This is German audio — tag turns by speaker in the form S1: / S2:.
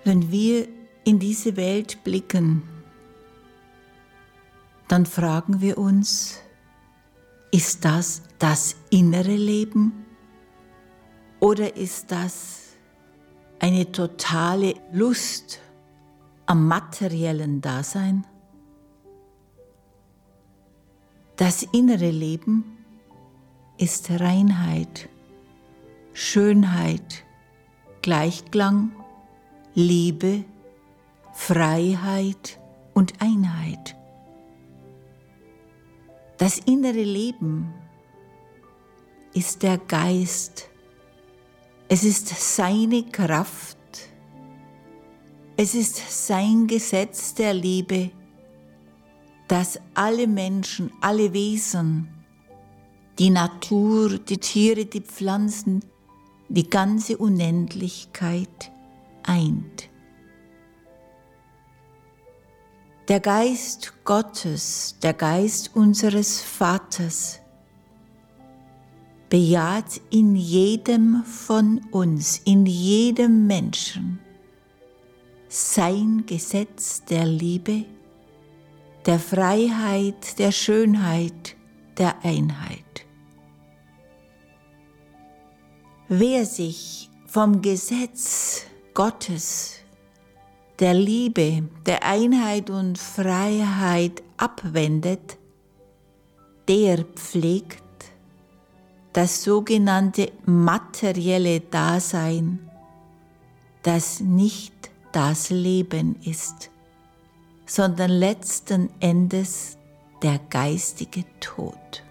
S1: Wenn wir in diese Welt blicken, dann fragen wir uns, ist das das innere Leben oder ist das eine totale Lust am materiellen Dasein? Das innere Leben ist Reinheit, Schönheit, Gleichklang, Liebe, Freiheit und Einheit. Das innere Leben ist der Geist. Es ist seine Kraft. Es ist sein Gesetz der Liebe, dass alle Menschen, alle Wesen, die Natur, die Tiere, die Pflanzen, die ganze Unendlichkeit eint. Der Geist Gottes, der Geist unseres Vaters, bejaht in jedem von uns, in jedem Menschen, sein Gesetz der Liebe, der Freiheit, der Schönheit, der Einheit. Wer sich vom Gesetz Gottes, der Liebe, der Einheit und Freiheit abwendet, der pflegt das sogenannte materielle Dasein, das nicht das Leben ist, sondern letzten Endes der geistige Tod.